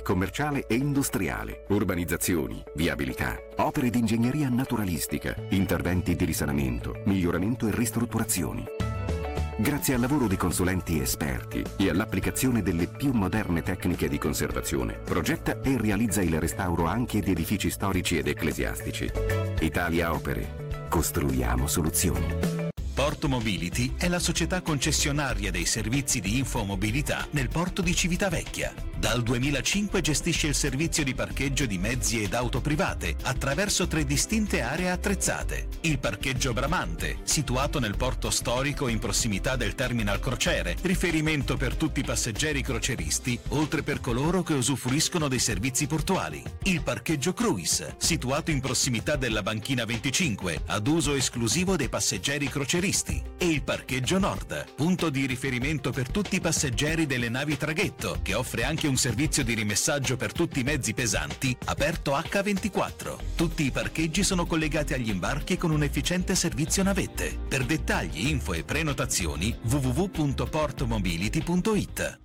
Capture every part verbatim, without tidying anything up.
commerciale e industriale, urbanizzazioni, viabilità, opere di ingegneria naturalistica, interventi di risanamento, miglioramento e ristrutturazioni. Grazie al lavoro di consulenti esperti e all'applicazione delle più moderne tecniche di conservazione, progetta e realizza il restauro anche di edifici storici ed ecclesiastici. Italia Opere. Costruiamo soluzioni. Porto Mobility è la società concessionaria dei servizi di infomobilità nel porto di Civitavecchia. Dal duemilacinque gestisce il servizio di parcheggio di mezzi ed auto private attraverso tre distinte aree attrezzate. Il parcheggio Bramante, situato nel porto storico in prossimità del terminal crociere, riferimento per tutti i passeggeri croceristi, oltre per coloro che usufruiscono dei servizi portuali. Il parcheggio Cruise, situato in prossimità della banchina venticinque, ad uso esclusivo dei passeggeri croceristi. E il parcheggio Nord, punto di riferimento per tutti i passeggeri delle navi traghetto, che offre anche un servizio di rimessaggio per tutti i mezzi pesanti aperto acca ventiquattro. Tutti i parcheggi sono collegati agli imbarchi con un efficiente servizio navette. Per dettagli, info e prenotazioni w w w punto portomobility punto it.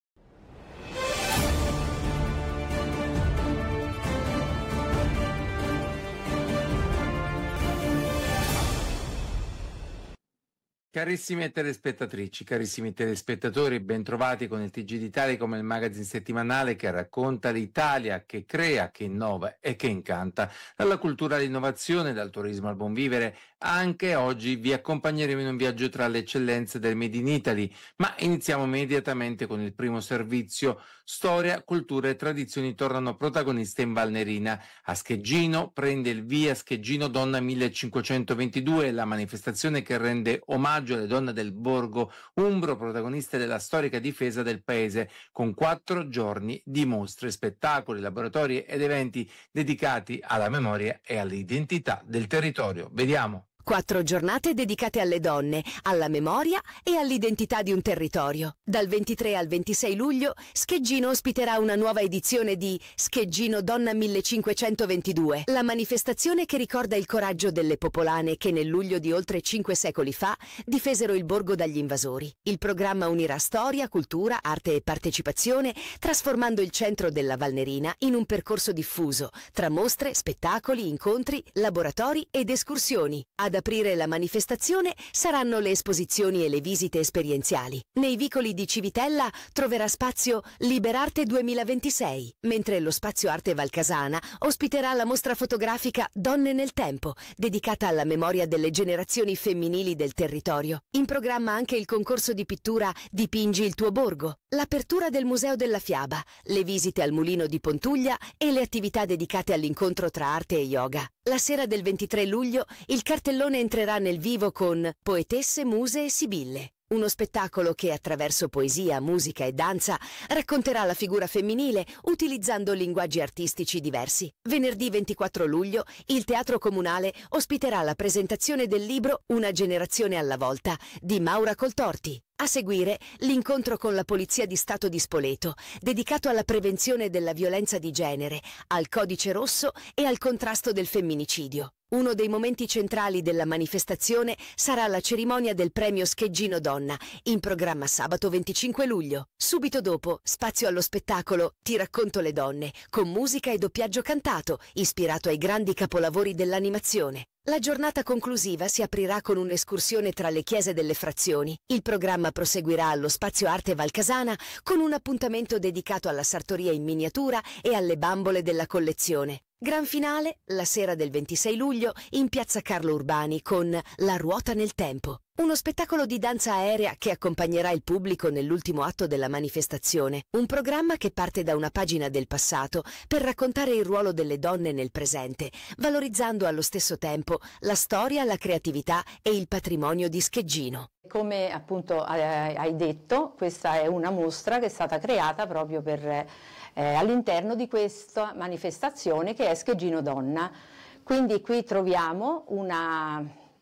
Carissime telespettatrici, carissimi telespettatori, bentrovati con il T G d'Italia come il magazine settimanale che racconta l'Italia, che crea, che innova e che incanta. Dalla cultura all'innovazione, dal turismo al buon vivere, anche oggi vi accompagneremo in un viaggio tra le eccellenze del Made in Italy, ma iniziamo immediatamente con il primo servizio. Storia, cultura e tradizioni tornano protagoniste in Valnerina. A Scheggino prende il via Scheggino Donna millecinquecentoventidue, la manifestazione che rende omaggio alle donne del borgo umbro, protagoniste della storica difesa del paese, con quattro giorni di mostre, spettacoli, laboratori ed eventi dedicati alla memoria e all'identità del territorio. Vediamo. Quattro giornate dedicate alle donne, alla memoria e all'identità di un territorio. Dal ventitré al ventisei luglio, Scheggino ospiterà una nuova edizione di Scheggino Donna millecinquecentoventidue, la manifestazione che ricorda il coraggio delle popolane che nel luglio di oltre cinque secoli fa difesero il borgo dagli invasori. Il programma unirà storia, cultura, arte e partecipazione, trasformando il centro della Valnerina in un percorso diffuso, tra mostre, spettacoli, incontri, laboratori ed escursioni. Ad aprire la manifestazione saranno le esposizioni e le visite esperienziali. Nei vicoli di Civitella troverà spazio Liberarte duemilaventisei, mentre lo Spazio Arte Valcasana ospiterà la mostra fotografica Donne nel Tempo, dedicata alla memoria delle generazioni femminili del territorio. In programma anche il concorso di pittura Dipingi il tuo borgo, l'apertura del Museo della Fiaba, le visite al Mulino di Pontuglia e le attività dedicate all'incontro tra arte e yoga. La sera del ventitré luglio il cartellone entrerà nel vivo con Poetesse, Muse e Sibille, uno spettacolo che attraverso poesia, musica e danza racconterà la figura femminile utilizzando linguaggi artistici diversi. Venerdì ventiquattro luglio il Teatro Comunale ospiterà la presentazione del libro Una generazione alla volta di Maura Coltorti. A seguire l'incontro con la Polizia di Stato di Spoleto, dedicato alla prevenzione della violenza di genere, al codice rosso e al contrasto del femminicidio. Uno dei momenti centrali della manifestazione sarà la cerimonia del premio Scheggino Donna, in programma sabato venticinque luglio. Subito dopo, spazio allo spettacolo Ti racconto le donne, con musica e doppiaggio cantato, ispirato ai grandi capolavori dell'animazione. La giornata conclusiva si aprirà con un'escursione tra le chiese delle frazioni. Il programma proseguirà allo Spazio Arte Valcasana con un appuntamento dedicato alla sartoria in miniatura e alle bambole della collezione. Gran finale la sera del ventisei luglio in piazza Carlo Urbani con La ruota nel tempo, uno spettacolo di danza aerea che accompagnerà il pubblico nell'ultimo atto della manifestazione, un programma che parte da una pagina del passato per raccontare il ruolo delle donne nel presente, valorizzando allo stesso tempo la storia, la creatività e il patrimonio di Scheggino. Come appunto hai detto, questa è una mostra che è stata creata proprio per Eh, all'interno di questa manifestazione che è Scheggino Donna. Quindi qui troviamo una,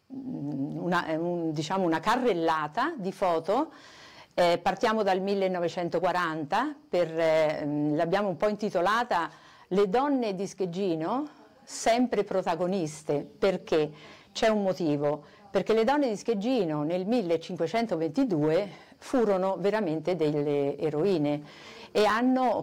una, un, diciamo una carrellata di foto, eh, partiamo dal millenovecentoquaranta, per, eh, l'abbiamo un po' intitolata Le donne di Scheggino, sempre protagoniste, perché c'è un motivo, perché le donne di Scheggino nel millecinquecentoventidue furono veramente delle eroine e hanno